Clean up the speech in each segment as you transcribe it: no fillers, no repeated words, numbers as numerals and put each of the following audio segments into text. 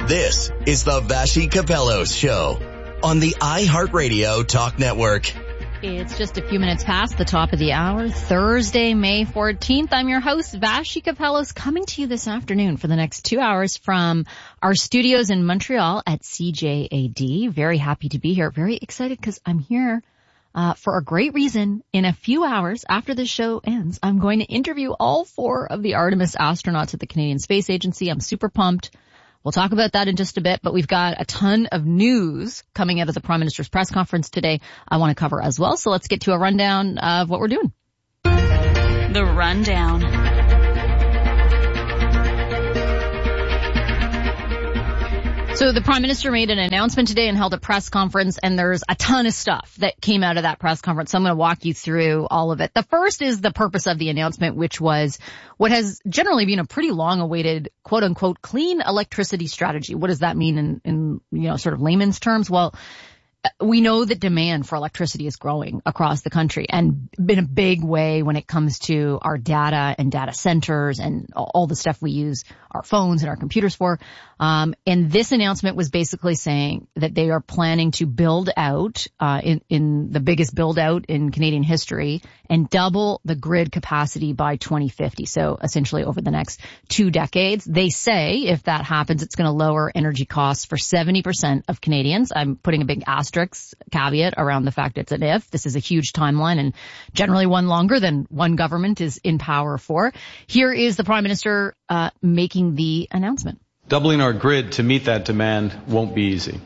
This is the Vassy Kapelos Show on the iHeartRadio Talk Network. It's just a few minutes past the top of the hour, Thursday, May 14th. I'm your host, Vassy Kapelos, coming to you this afternoon for the next 2 hours from our studios in Montreal at CJAD. Very happy to be here. Very excited because I'm here for a great reason. In a few hours after the show ends, I'm going to interview all 4 of the Artemis astronauts at the Canadian Space Agency. I'm super pumped. We'll talk about that in just a bit, but we've got a ton of news coming out of the Prime Minister's press conference today I want to cover as well. So let's get to a rundown of what we're doing. The Rundown. So the Prime Minister made an announcement today and held a press conference, and there's a ton of stuff that came out of that press conference. So I'm going to walk you through all of it. The first is the purpose of the announcement, which was what has generally been a pretty long-awaited, quote-unquote, clean electricity strategy. What does that mean in sort of layman's terms? Well, we know that demand for electricity is growing across the country and in a big way when it comes to our data and data centers and all the stuff we use our phones and our computers for. And this announcement was basically saying that they are planning to build out, in the biggest build out in Canadian history and double the grid capacity by 2050. So essentially over the next 2 decades. They say if that happens, it's going to lower energy costs for 70% of Canadians. I'm putting a big asterisk caveat around the fact it's an if. This is a huge timeline and generally one longer than one government is in power for. Here is the Prime Minister making the announcement. Doubling our grid to meet that demand won't be easy.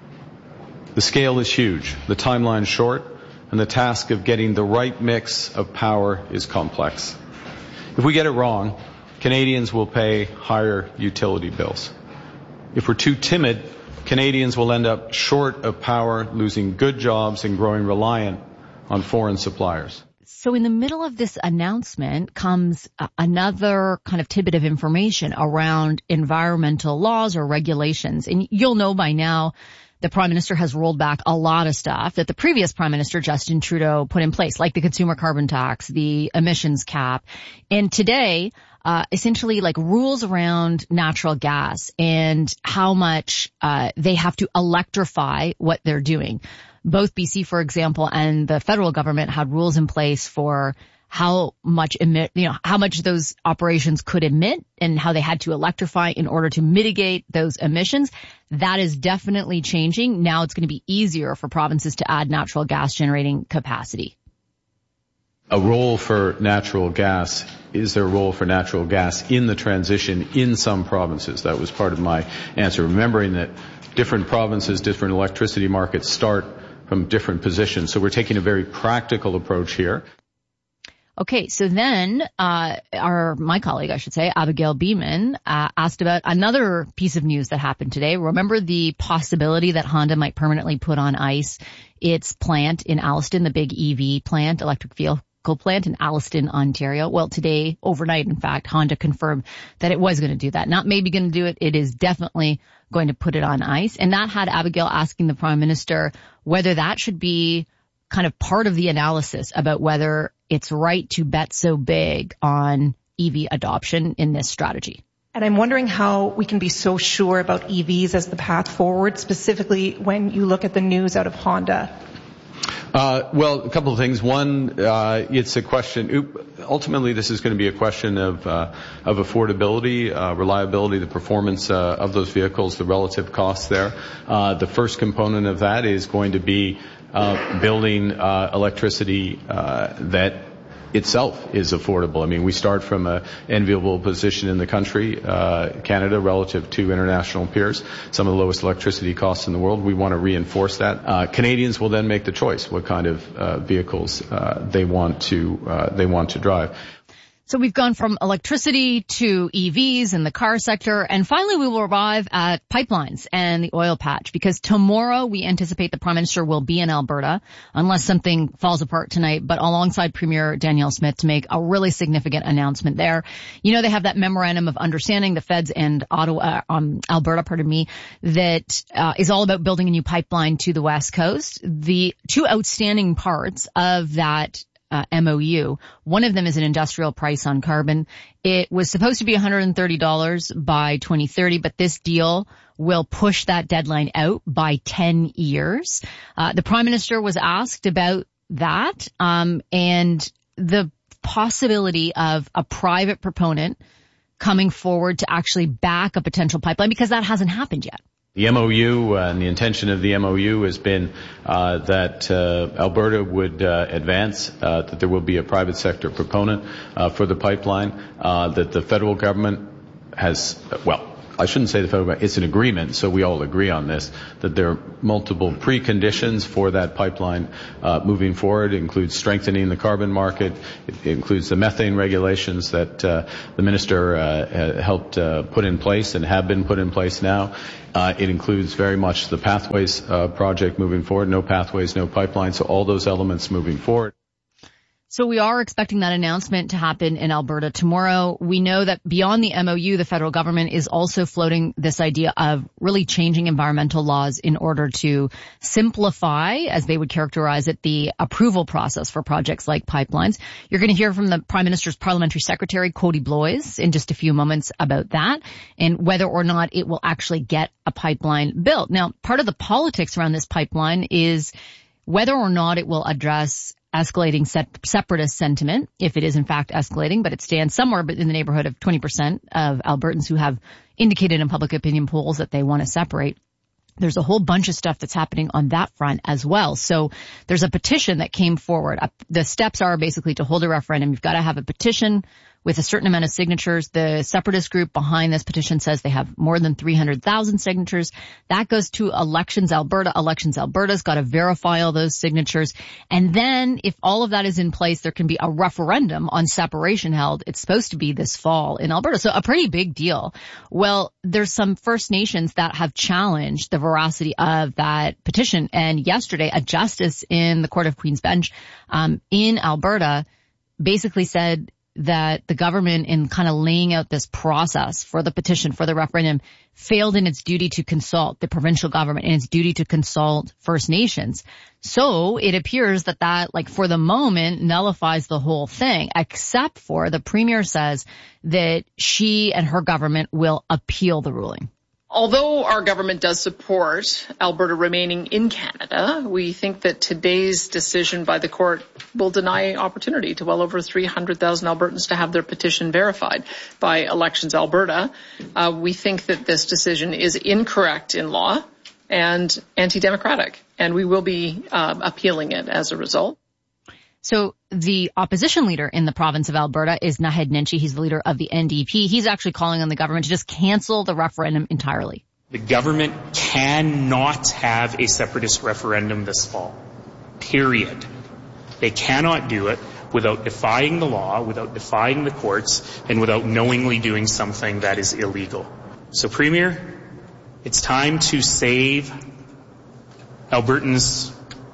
The scale is huge, the timeline is short, and the task of getting the right mix of power is complex. If we get it wrong, Canadians will pay higher utility bills. If we're too timid, Canadians will end up short of power, losing good jobs and growing reliant on foreign suppliers. So in the middle of this announcement comes another kind of tidbit of information around environmental laws or regulations. And you'll know by now the Prime Minister has rolled back a lot of stuff that the previous Prime Minister, Justin Trudeau, put in place, like the consumer carbon tax, the emissions cap. And today, essentially like rules around natural gas and how much they have to electrify what they're doing. Both BC, for example, and the federal government had rules in place for how much those operations could emit and how they had to electrify in order to mitigate those emissions. That is definitely changing. Now it's going to be easier for provinces to add natural gas generating capacity. A role for natural gas. Is there a role for natural gas in the transition in some provinces? That was part of my answer. Remembering that different provinces, different electricity markets start from different positions. So we're taking a very practical approach here. Okay, so then my colleague, I should say, Abigail Beeman, asked about another piece of news that happened today. Remember the possibility that Honda might permanently put on ice its plant in Alliston, the big EV plant, electric vehicle plant in Alliston, Ontario? Well, today, overnight, in fact, Honda confirmed that it was going to do that. Not maybe going to do it. It is definitely going to put it on ice. And that had Abigail asking the Prime Minister whether that should be kind of part of the analysis about whether it's right to bet so big on EV adoption in this strategy. And I'm wondering how we can be so sure about EVs as the path forward, specifically when you look at the news out of Honda. Well, a couple of things. One, it's a question. Ultimately, this is going to be a question of affordability, reliability, the performance of those vehicles, the relative costs there. The first component of that is going to be building electricity that itself is affordable. I mean, we start from an enviable position in the country, Canada, relative to international peers, some of the lowest electricity costs in the world. We want to reinforce that. Canadians will then make the choice what kind of vehicles they want to drive. So we've gone from electricity to EVs in the car sector, and finally we will arrive at pipelines and the oil patch, because tomorrow we anticipate the Prime Minister will be in Alberta, unless something falls apart tonight, but alongside Premier Danielle Smith to make a really significant announcement there. You know, they have that memorandum of understanding, the feds and Alberta, that is all about building a new pipeline to the West Coast. The two outstanding parts of that MOU. One of them is an industrial price on carbon. It was supposed to be $130 by 2030, but this deal will push that deadline out by 10 years. The Prime Minister was asked about that, and the possibility of a private proponent coming forward to actually back a potential pipeline, because that hasn't happened yet. The MOU and the intention of the MOU has been that Alberta would advance that there will be a private sector proponent for the pipeline, that the federal government has, well, I shouldn't say the federal government, it's an agreement, so we all agree on this, that there are multiple preconditions for that pipeline moving forward. It includes strengthening the carbon market. It includes the methane regulations that the minister helped put in place and have been put in place now. It includes very much the Pathways project moving forward. No pathways, no pipeline, so all those elements moving forward. So we are expecting that announcement to happen in Alberta tomorrow. We know that beyond the MOU, the federal government is also floating this idea of really changing environmental laws in order to simplify, as they would characterize it, the approval process for projects like pipelines. You're going to hear from the Prime Minister's Parliamentary Secretary, Cody Blois, in just a few moments about that and whether or not it will actually get a pipeline built. Now, part of the politics around this pipeline is whether or not it will address escalating separatist sentiment, if it is in fact escalating, but it stands somewhere in the neighborhood of 20% of Albertans who have indicated in public opinion polls that they want to separate. There's a whole bunch of stuff that's happening on that front as well. So there's a petition that came forward. The steps are basically to hold a referendum. You've got to have a petition with a certain amount of signatures. The separatist group behind this petition says they have more than 300,000 signatures. That goes to Elections Alberta. Elections Alberta's got to verify all those signatures. And then if all of that is in place, there can be a referendum on separation held. It's supposed to be this fall in Alberta. So a pretty big deal. Well, there's some First Nations that have challenged the veracity of that petition. And yesterday, a justice in the Court of Queen's Bench in Alberta basically said that the government, in kind of laying out this process for the petition, for the referendum, failed in its duty to consult the provincial government and its duty to consult First Nations. So it appears that, like, for the moment, nullifies the whole thing, except for the Premier says that she and her government will appeal the ruling. Although our government does support Alberta remaining in Canada, we think that today's decision by the court will deny opportunity to well over 300,000 Albertans to have their petition verified by Elections Alberta. We think that this decision is incorrect in law and anti-democratic, and we will be appealing it as a result. So the opposition leader in the province of Alberta is Naheed Nenshi. He's the leader of the NDP. He's actually calling on the government to just cancel the referendum entirely. The government cannot have a separatist referendum this fall. Period. They cannot do it without defying the law, without defying the courts, and without knowingly doing something that is illegal. So, Premier, it's time to save Albertans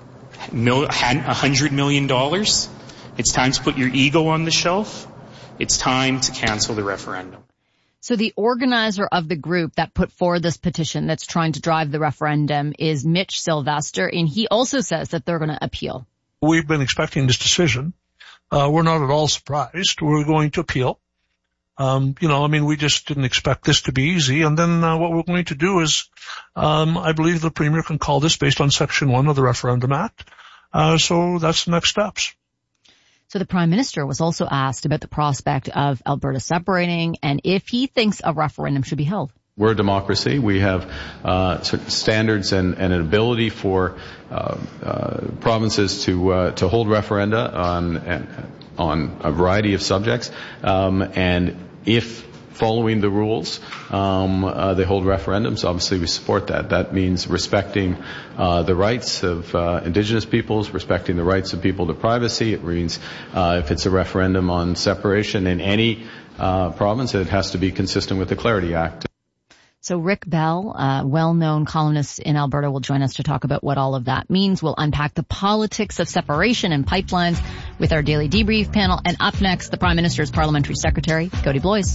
$100 million. It's time to put your ego on the shelf. It's time to cancel the referendum. So the organizer of the group that put forward this petition that's trying to drive the referendum is Mitch Sylvester, and he also says that they're going to appeal. We've been expecting this decision. We're not at all surprised. We're going to appeal. We just didn't expect this to be easy. And then what we're going to do is, I believe the Premier can call this based on Section 1 of the Referendum Act. So that's the next steps. So the Prime Minister was also asked about the prospect of Alberta separating and if he thinks a referendum should be held. We're a democracy. We have certain standards and an ability for provinces to hold referenda on a variety of subjects. And if following the rules, they hold referendums, obviously we support that. That means respecting the rights of Indigenous peoples, respecting the rights of people to privacy. It means if it's a referendum on separation in any province, it has to be consistent with the Clarity Act. So Rick Bell, a well-known columnist in Alberta, will join us to talk about what all of that means. We'll unpack the politics of separation and pipelines with our daily debrief panel. And up next, the Prime Minister's Parliamentary Secretary, Cody Blois.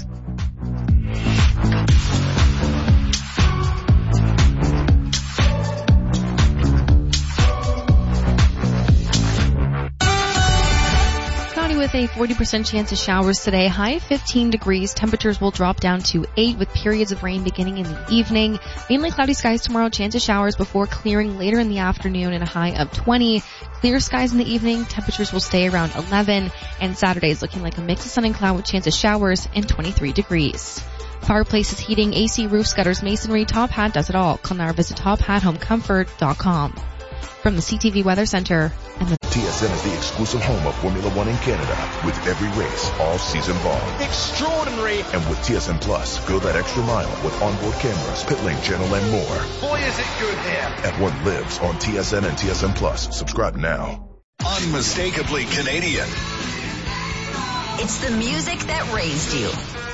with a 40% chance of showers today. High of 15 degrees. Temperatures will drop down to 8 with periods of rain beginning in the evening. Mainly cloudy skies tomorrow. Chance of showers before clearing later in the afternoon and a high of 20. Clear skies in the evening. Temperatures will stay around 11. And Saturday is looking like a mix of sun and cloud with chance of showers and 23 degrees. Fireplaces, heating, AC, roof, gutters, masonry, Top Hat does it all. Call now or visit tophatohomecomfort.com. From the CTV Weather Center and the TSN is the exclusive home of Formula One in Canada with every race all season long. Extraordinary. And with TSN Plus, go that extra mile with onboard cameras, pit lane channel, and more. Boy, is it good here. And what lives on TSN and TSN Plus. Subscribe now. Unmistakably Canadian. It's the music that raised you.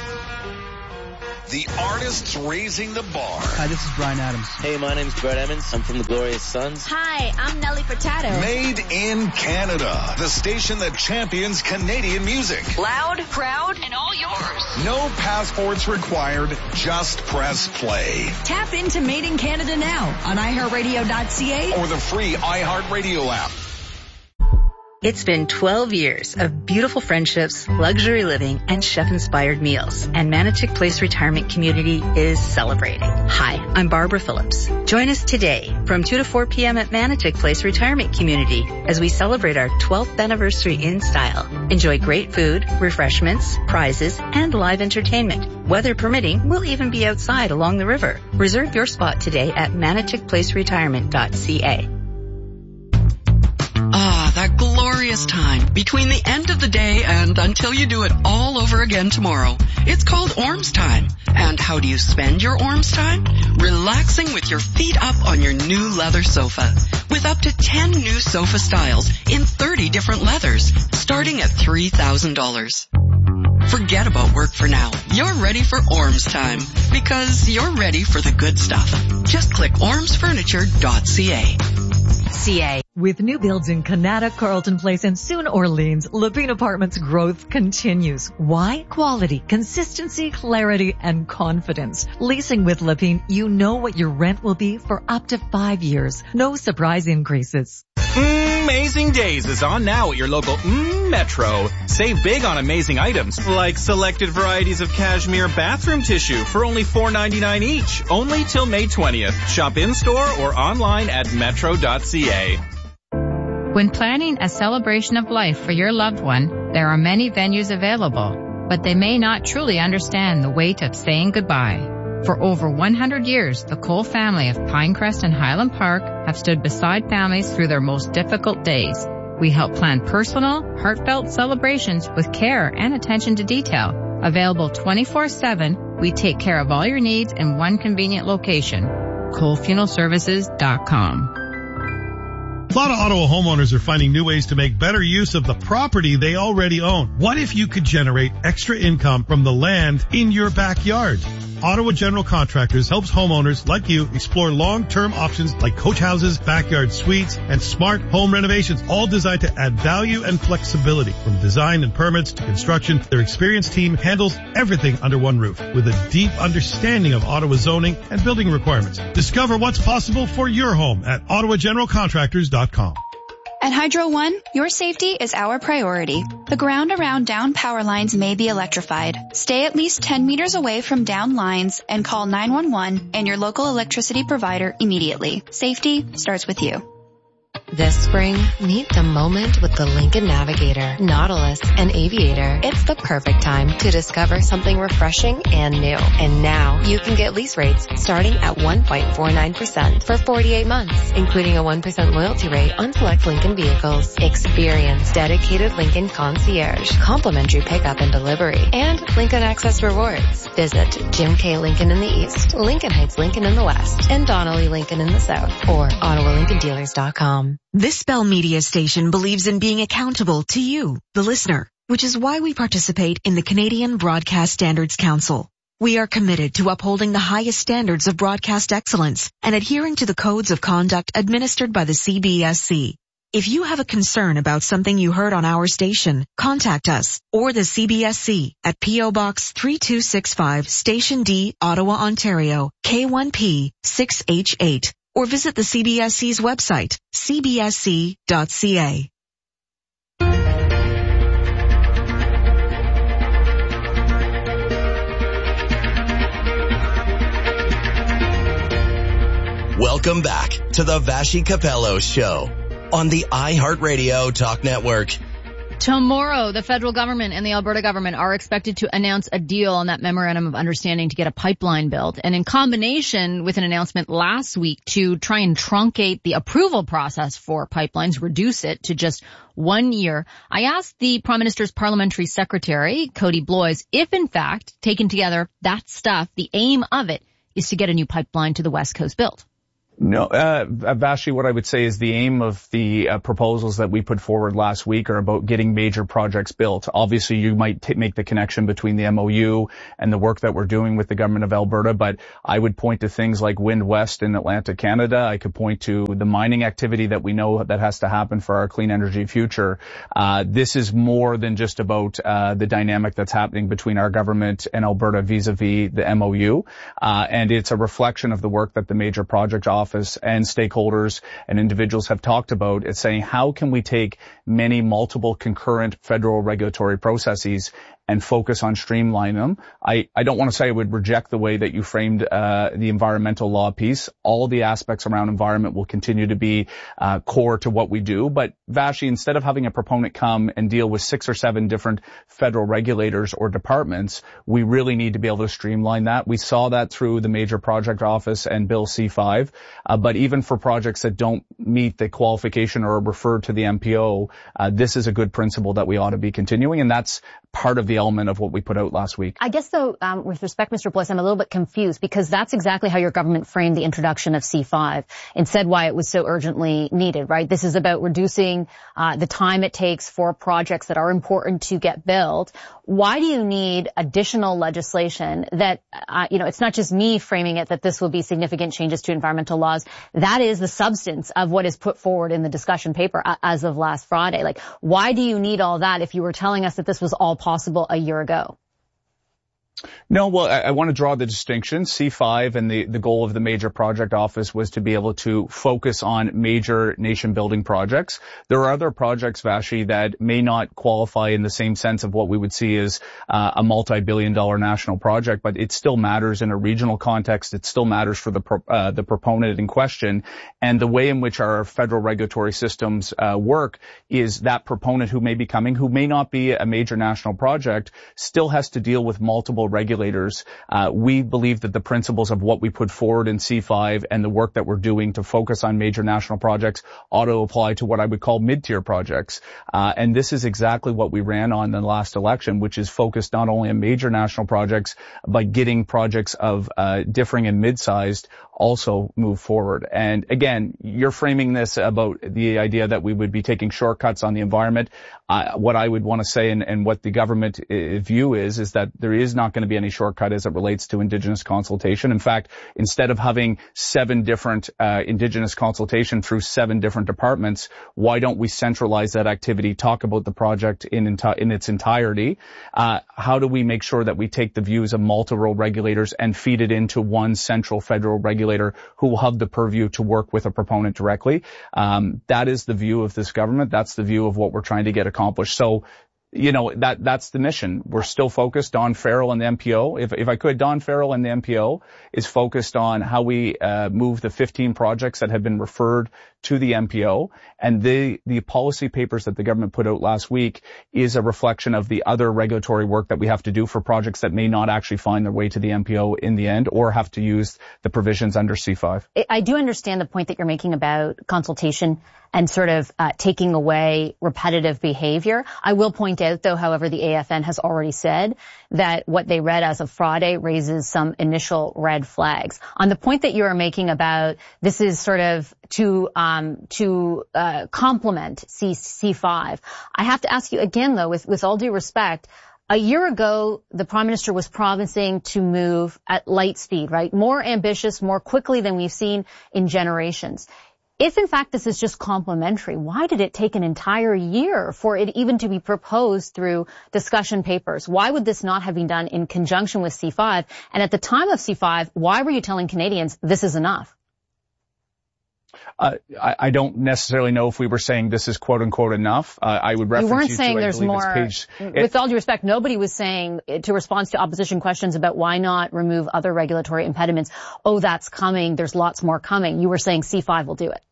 The artists raising the bar. Hi, this is Bryan Adams. Hey, my name's Brett Emmons. I'm from the Glorious Sons. Hi, I'm Nelly Furtado. Made in Canada. The station that champions Canadian music. Loud, proud, and all yours. No passports required. Just press play. Tap into Made in Canada now on iHeartRadio.ca or the free iHeartRadio app. It's been 12 years of beautiful friendships, luxury living, and chef-inspired meals, and Manitic Place Retirement Community is celebrating. Hi, I'm Barbara Phillips. Join us today from 2 to 4 p.m. at Manitic Place Retirement Community as we celebrate our 12th anniversary in style. Enjoy great food, refreshments, prizes, and live entertainment. Weather permitting, we'll even be outside along the river. Reserve your spot today at maniticplaceretirement.ca. Ah, that glorious time between the end of the day and until you do it all over again tomorrow. It's called Orms time. And how do you spend your Orms time? Relaxing with your feet up on your new leather sofa. With up to 10 new sofa styles in 30 different leathers, starting at $3,000. Forget about work for now. You're ready for Orms time because you're ready for the good stuff. Just click ormsfurniture.ca. With new builds in Canada, Carlton Place, and soon Orleans, Lepine Apartments growth continues. Why? Quality, consistency, clarity, and confidence. Leasing with Lepine, you know what your rent will be for up to 5 years. No surprise increases. Amazing Days is on now at your local Metro. Save big on amazing items like selected varieties of cashmere bathroom tissue for only $4.99 each. Only till May 20th. Shop in-store or online at metro.ca. When planning a celebration of life for your loved one, there are many venues available, but they may not truly understand the weight of saying goodbye. For over 100 years, the Cole family of Pinecrest and Highland Park have stood beside families through their most difficult days. We help plan personal, heartfelt celebrations with care and attention to detail. Available 24/7, we take care of all your needs in one convenient location. ColeFuneralServices.com. A lot of Ottawa homeowners are finding new ways to make better use of the property they already own. What if you could generate extra income from the land in your backyard? Ottawa General Contractors helps homeowners like you explore long-term options like coach houses, backyard suites, and smart home renovations, all designed to add value and flexibility. From design and permits to construction, their experienced team handles everything under one roof with a deep understanding of Ottawa zoning and building requirements. Discover what's possible for your home at ottawageneralcontractors.com. At Hydro One, your safety is our priority. The ground around down power lines may be electrified. Stay at least 10 meters away from down lines and call 911 and your local electricity provider immediately. Safety starts with you. This spring, meet the moment with the Lincoln Navigator, Nautilus, and Aviator. It's the perfect time to discover something refreshing and new. And now, you can get lease rates starting at 1.49% for 48 months, including a 1% loyalty rate on select Lincoln vehicles. Experience dedicated Lincoln concierge, complimentary pickup and delivery, and Lincoln Access rewards. Visit Jim K. Lincoln in the East, Lincoln Heights Lincoln in the West, and Donnelly Lincoln in the South, or OttawaLincolnDealers.com. This Bell Media station believes in being accountable to you, the listener, which is why we participate in the Canadian Broadcast Standards Council. We are committed to upholding the highest standards of broadcast excellence and adhering to the codes of conduct administered by the CBSC. If you have a concern about something you heard on our station, contact us or the CBSC at P.O. Box 3265, Station D, Ottawa, Ontario, K1P 6H8. Or visit the CBSC's website, cbsc.ca. Welcome back to the Vassy Capello Show on the iHeartRadio Talk Network. Tomorrow, the federal government and the Alberta government are expected to announce a deal on that memorandum of understanding to get a pipeline built. And in combination with an announcement last week to try and truncate the approval process for pipelines, reduce it to just 1 year, I asked the Prime Minister's Parliamentary Secretary, Cody Bloys, if in fact, taken together, that stuff, the aim of it is to get a new pipeline to the West Coast built. No, Vassy, what I would say is the aim of the proposals that we put forward last week are about getting major projects built. Obviously, you might make the connection between the MOU and the work that we're doing with the government of Alberta, but I would point to things like Wind West in Atlantic Canada. I could point to the mining activity that we know that has to happen for our clean energy future. This is more than just about the dynamic that's happening between our government and Alberta vis-a-vis the MOU, and it's a reflection of the work that the Major Project Office and stakeholders and individuals have talked about. It's saying, how can we take many multiple concurrent federal regulatory processes and focus on streamlining them? I don't want to say I would reject the way that you framed the environmental law piece. All the aspects around environment will continue to be core to what we do. But Vassy, instead of having a proponent come and deal with 6 or 7 different federal regulators or departments, we really need to be able to streamline that. We saw that through the Major Project Office and Bill C-5. But even for projects that don't meet the qualification or are referred to the MPO, this is a good principle that we ought to be continuing. And that's part of the element of what we put out last week. I guess, though, with respect, Mr. Bloys, I'm a little bit confused because that's exactly how your government framed the introduction of C-5 and said why it was so urgently needed, right? This is about reducing the time it takes for projects that are important to get built. Why do you need additional legislation that, it's not just me framing it that this will be significant changes to environmental laws. That is the substance of what is put forward in the discussion paper as of last Friday. Like, why do you need all that if you were telling us that this was all possible a year ago? No, well, I want to draw the distinction. C-5 and the goal of the Major Project Office was to be able to focus on major nation-building projects. There are other projects, Vassy, that may not qualify in the same sense of what we would see as a multi-billion-dollar national project, but it still matters in a regional context. It still matters for the proponent in question. And the way in which our federal regulatory systems work is that proponent who may be coming, who may not be a major national project, still has to deal with multiple regulators. We believe that the principles of what we put forward in C-5 and the work that we're doing to focus on major national projects ought to apply to what I would call mid-tier projects. And this is exactly what we ran on in the last election, which is focused not only on major national projects, but getting projects of differing and mid-sized also move forward. And again, you're framing this about the idea that we would be taking shortcuts on the environment. What I would want to say and what the government view is that there is not going to be any shortcut as it relates to Indigenous consultation. In fact, instead of having 7 different Indigenous consultation through 7 different departments, why don't we centralize that activity, talk about the project in its entirety? How do we make sure that we take the views of multiple regulators and feed it into one central federal regulator who will have the purview to work with a proponent directly? That is the view of this government. That's the view of what we're trying to get accomplished. So, that's the mission. We're still focused. Don Farrell and the MPO. If I could, Don Farrell and the MPO is focused on how we move the 15 projects that have been referred to the MPO. And the policy papers that the government put out last week is a reflection of the other regulatory work that we have to do for projects that may not actually find their way to the MPO in the end or have to use the provisions under C-5. I do understand the point that you're making about consultation and sort of taking away repetitive behavior. I will point out, though, however, the AFN has already said that what they read as of Friday raises some initial red flags. On the point that you are making about this is sort of to complement C-5, I have to ask you again, though, with all due respect, a year ago, the Prime Minister was promising to move at light speed, right? More ambitious, more quickly than we've seen in generations. If, in fact, this is just complementary, why did it take an entire year for it even to be proposed through discussion papers? Why would this not have been done in conjunction with C-5? And at the time of C-5, why were you telling Canadians this is enough? I don't necessarily know if we were saying this is quote unquote enough. I would reference you weren't you saying to, there's more. With all due respect, nobody was saying to respond to opposition questions about why not remove other regulatory impediments. Oh, that's coming. There's lots more coming. You were saying C5 will do it.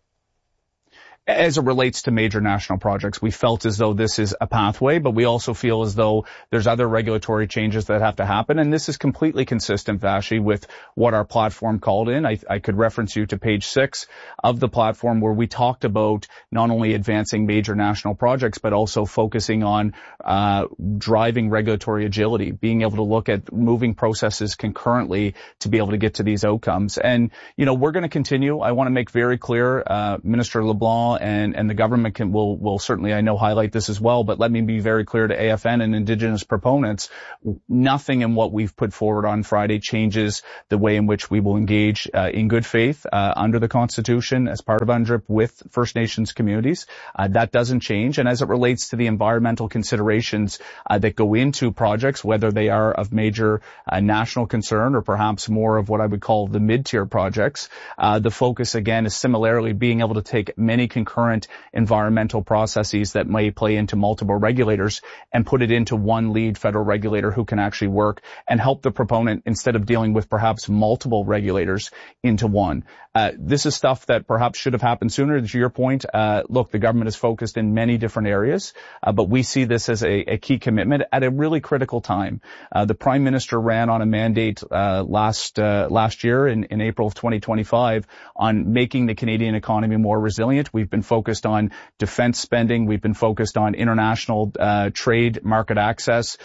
As it relates to major national projects, we felt as though this is a pathway, but we also feel as though there's other regulatory changes that have to happen. And this is completely consistent, Vashi, with what our platform called in. I could reference you to page 6 of the platform where we talked about not only advancing major national projects, but also focusing on driving regulatory agility, being able to look at moving processes concurrently to be able to get to these outcomes. And, we're going to continue. I want to make very clear, Minister LeBlanc and the government will certainly, I know, highlight this as well, but let me be very clear to AFN and Indigenous proponents, nothing in what we've put forward on Friday changes the way in which we will engage in good faith under the Constitution as part of UNDRIP with First Nations communities. That doesn't change. And as it relates to the environmental considerations that go into projects, whether they are of major national concern or perhaps more of what I would call the mid-tier projects, the focus again is similarly being able to take many concurrent environmental processes that may play into multiple regulators and put it into one lead federal regulator who can actually work and help the proponent instead of dealing with perhaps multiple regulators into one. This is stuff that perhaps should have happened sooner. To your point, look, the government is focused in many different areas, but we see this as a key commitment at a really critical time. The Prime Minister ran on a mandate last year in April of 2025 on making the Canadian economy more resilient. We've been focused on defense spending. We've been focused on international trade, market access,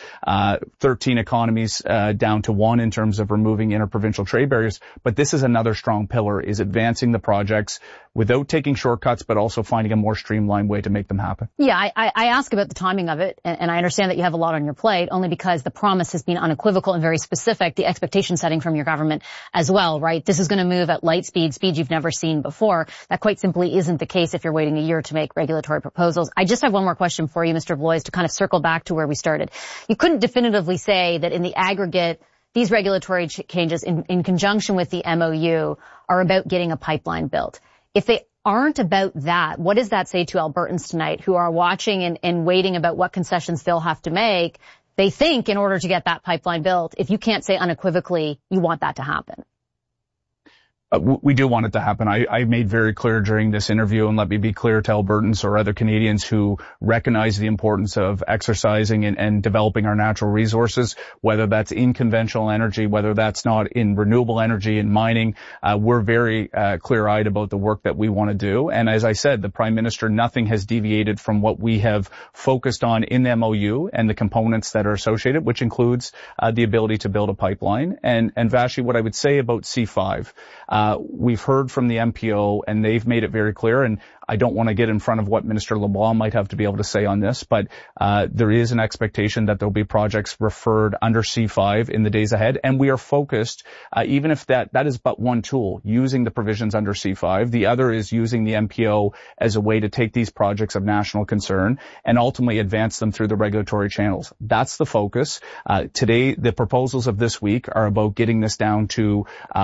13 economies down to 1 in terms of removing interprovincial trade barriers. But this is another strong pillar, is advancing the projects without taking shortcuts, but also finding a more streamlined way to make them happen. Yeah, I ask about the timing of it, and I understand that you have a lot on your plate, only because the promise has been unequivocal and very specific, the expectation setting from your government as well, right? This is going to move at light speed you've never seen before. That quite simply isn't the case if you're waiting a year to make regulatory proposals. I just have one more question for you, Mr. Bloys, to kind of circle back to where we started. You couldn't definitively say that in the aggregate, these regulatory changes in conjunction with the MOU are about getting a pipeline built. If they aren't about that, what does that say to Albertans tonight who are watching and waiting about what concessions they'll have to make? They think in order to get that pipeline built, if you can't say unequivocally you want that to happen. We do want it to happen. I made very clear during this interview, and let me be clear to Albertans or other Canadians who recognize the importance of exercising and developing our natural resources, whether that's in conventional energy, whether that's not in renewable energy and mining. We're very clear-eyed about the work that we want to do. And as I said, the Prime Minister, nothing has deviated from what we have focused on in the MOU and the components that are associated, which includes the ability to build a pipeline. And Vashi, what I would say about C5, we've heard from the MPO and they've made it very clear, and I don't want to get in front of what Minister LeBlanc might have to be able to say on this, but there is an expectation that there'll be projects referred under C5 in the days ahead, and we are focused, even if that is but one tool, using the provisions under C5. The other is using the MPO as a way to take these projects of national concern and ultimately advance them through the regulatory channels. That's the focus. Today, the proposals of this week are about getting this down to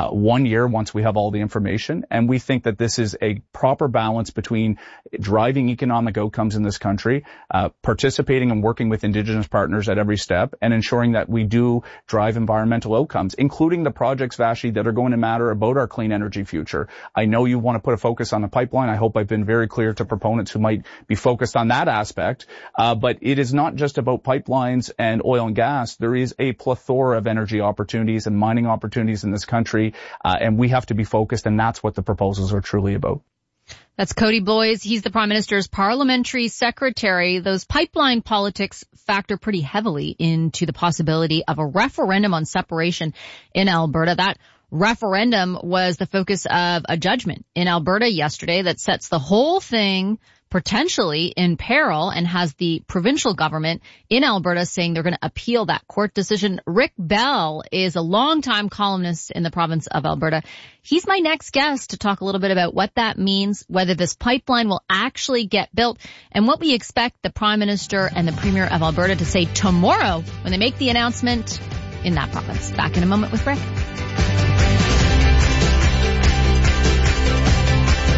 1 year once we have all the information, and we think that this is a proper balance between driving economic outcomes in this country, participating and working with Indigenous partners at every step, and ensuring that we do drive environmental outcomes, including the projects, Vashi, that are going to matter about our clean energy future. I know you want to put a focus on the pipeline. I hope I've been very clear to proponents who might be focused on that aspect, but it is not just about pipelines and oil and gas. There is a plethora of energy opportunities and mining opportunities in this country, and we have to be focused, and that's what the proposals are truly about. That's Cody Bloys. He's the Prime Minister's parliamentary secretary. Those pipeline politics factor pretty heavily into the possibility of a referendum on separation in Alberta. That referendum was the focus of a judgment in Alberta yesterday that sets the whole thing potentially in peril and has the provincial government in Alberta saying they're going to appeal that court decision. Rick Bell is a longtime columnist in the province of Alberta. He's my next guest to talk a little bit about what that means, whether this pipeline will actually get built, and what we expect the Prime Minister and the Premier of Alberta to say tomorrow when they make the announcement in that province. Back in a moment with Rick.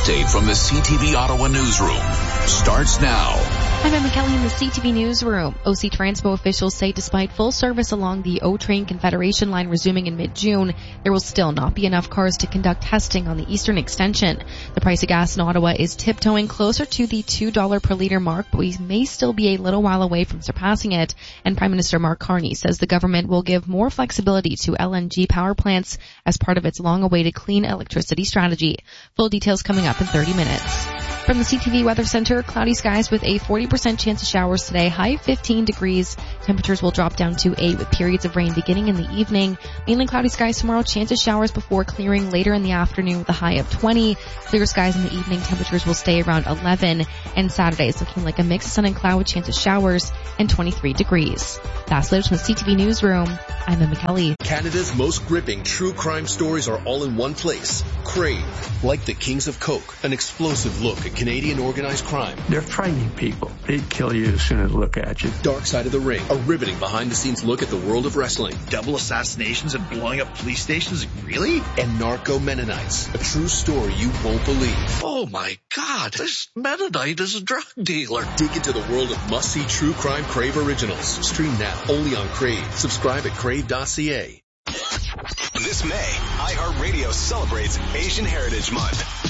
update from the CTV Ottawa newsroom starts now. I'm Emma Kelly in the CTV Newsroom. OC Transpo officials say despite full service along the O-Train Confederation line resuming in mid-June, there will still not be enough cars to conduct testing on the eastern extension. The price of gas in Ottawa is tiptoeing closer to the $2 per litre mark, but we may still be a little while away from surpassing it. And Prime Minister Mark Carney says the government will give more flexibility to LNG power plants as part of its long-awaited clean electricity strategy. Full details coming up in 30 minutes. From the CTV Weather Center, cloudy skies with a 40% chance of showers today, high 15 degrees. Temperatures will drop down to 8 with periods of rain beginning in the evening. Mainly cloudy skies tomorrow, chance of showers before clearing later in the afternoon with a high of 20. Clear skies in the evening, temperatures will stay around 11. And Saturday is looking like a mix of sun and cloud with chance of showers and 23 degrees. That's latest from the CTV Newsroom. I'm Emma Kelly. Canada's most gripping true crime stories are all in one place. Crave, like the Kings of Coke, an explosive look at Canadian organized crime. They're frightening people. They'd kill you as soon as they look at you. Dark Side of the Ring, a riveting behind-the-scenes look at the world of wrestling. Double assassinations and blowing up police stations? Really? And Narco Mennonites, a true story you won't believe. Oh my God, this Mennonite is a drug dealer. Dig into the world of must-see true crime Crave originals. Stream now, only on Crave. Subscribe at crave.ca. This May, iHeartRadio celebrates Asian Heritage Month.